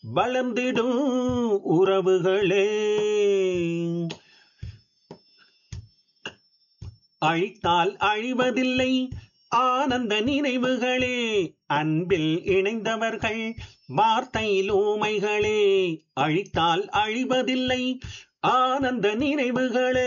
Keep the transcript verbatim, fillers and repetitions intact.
வளர்ந்திடும் உறவுகளே, அழித்தால் அழிவதில்லை ஆனந்த நினைவுகளே, அன்பில் இணைந்தவர்கள் வார்த்தையில் ஊமைகளே, அழித்தால் அழிவதில்லை ஆனந்த நினைவுகளே.